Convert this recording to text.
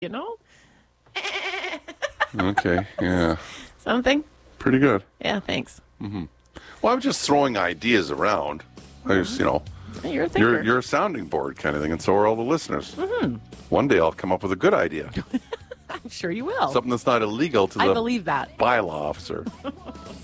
you know? Okay, yeah. Something? Pretty good. Yeah, thanks. Well, I'm just throwing ideas around. I just, You're a thinker. you're a sounding board kind of thing, and so are all the listeners. One day I'll come up with a good idea. I'm sure you will. Something that's not illegal to I the believe that. bylaw officer.